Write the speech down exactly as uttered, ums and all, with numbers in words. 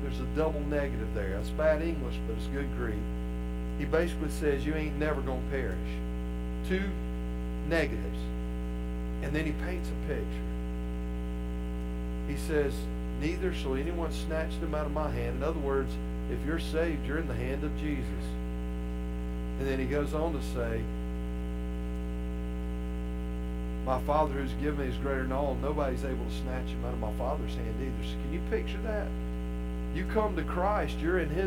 there's a double negative there. That's bad English, but it's good Greek. He basically says you ain't never going to perish. Two negatives. And then he paints a picture. He says, neither shall anyone snatch them out of my hand. In other words, if you're saved, you're in the hand of Jesus. And then he goes on to say, my Father who's given me is greater than all. Nobody's able to snatch him out of my Father's hand either. So can you picture that? You come to Christ, you're in his